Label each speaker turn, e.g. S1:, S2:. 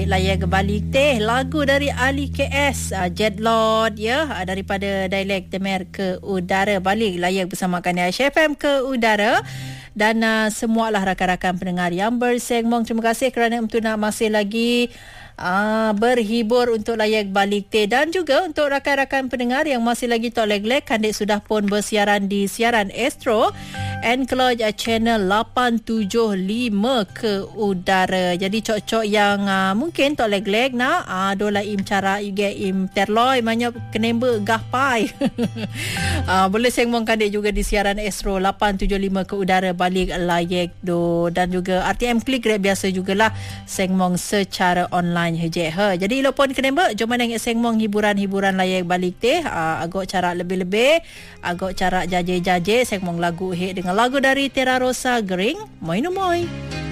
S1: layak balik teh lagu dari Ali KS Jet Lord ya, daripada dialek Temer ke udara, balik layak bersama kami Aisyah FM ke udara. Dan semualah rakan-rakan pendengar yang bersengmong, terima kasih kerana Emtuna masih lagi berhibur untuk layak balik teh. Dan juga untuk rakan-rakan pendengar yang masih lagi tak leg-leg, Kandik sudah pun bersiaran di siaran Astro Encloj Channel 875 ke udara. Jadi cok-cok yang mungkin tak leg-leg nak dola im cara juga im terloi banyak kenembe gahpai. Boleh sengmong Kandik juga di siaran Astro 875 ke udara balik layak do. Dan juga RTM Klik biasa jugalah sengmong secara online hejek ha. Jadi ilo pun kenembe jom nang sengmong hiburan-hiburan layak balik teh agak cara lebih-lebih, agak cara jaje-jaje sengmong lagu hek dengan lagu dari Terra Rosa Gering Moi No Moi.